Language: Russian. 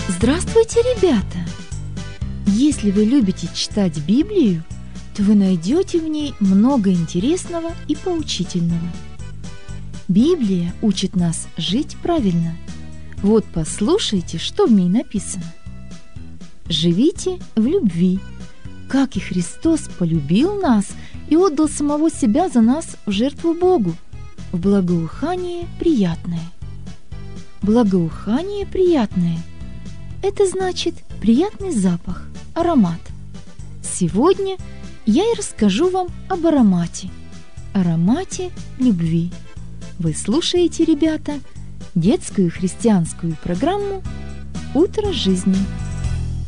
Здравствуйте, ребята! Если вы любите читать Библию, то вы найдете в ней много интересного и поучительного. Библия учит нас жить правильно. Вот послушайте, что в ней написано. «Живите в любви, как и Христос полюбил нас и отдал самого себя за нас в жертву Богу, в благоухание приятное». Благоухание приятное – это значит приятный запах, аромат. Сегодня я и расскажу вам об аромате любви. Вы слушаете, ребята, детскую христианскую программу «Утро жизни».